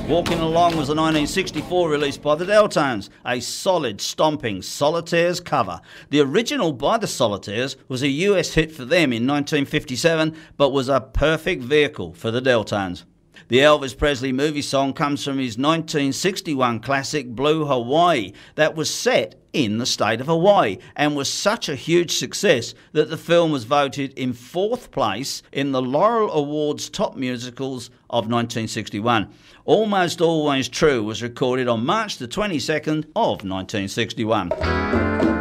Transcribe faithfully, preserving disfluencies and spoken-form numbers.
Walking Along was a nineteen sixty-four release by the Deltones, a solid, stomping Solitaires cover. The original by the Solitaires was a U S hit for them in nineteen fifty-seven, but was a perfect vehicle for the Deltones. The Elvis Presley movie song comes from his nineteen sixty-one classic Blue Hawaii that was set in the state of Hawaii and was such a huge success that the film was voted in fourth place in the Laurel Awards Top Musicals of nineteen sixty-one. Almost Always True was recorded on March the twenty-second of nineteen sixty-one.